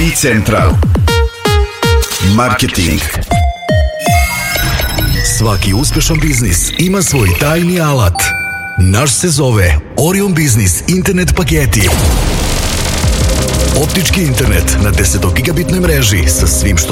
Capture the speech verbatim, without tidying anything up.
Central. Marketing. Svaki uspešan biznis ima svoj tajni alat. Naš se zove Orion Business internet paketi. Optički internet na deset gigabitnoj mreži sa svim što